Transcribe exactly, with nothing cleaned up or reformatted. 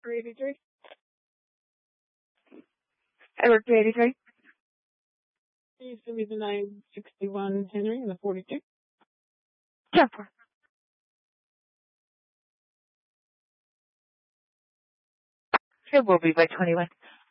three eighty-three. Edward three eighty-three. He's going to be the nine sixty-one Henry and the forty-two. Jump. It will be by twenty-one.